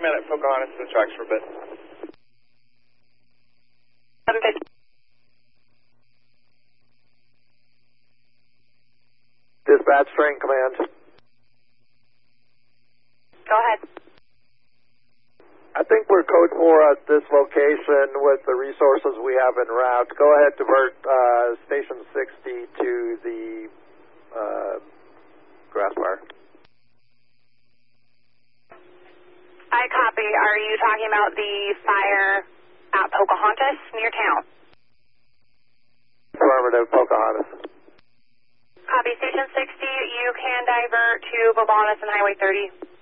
at Pocahontas and the tracks for a bit. 750. Dispatch, train command. Go ahead. I think we're code 4 at this location with the resources we have en route. Go ahead, divert station 60 to the grass fire. I copy. Are you talking about the fire at Pocahontas near town? Affirmative, Pocahontas. Copy. Station 60, you can divert to Bobonus and Highway 30.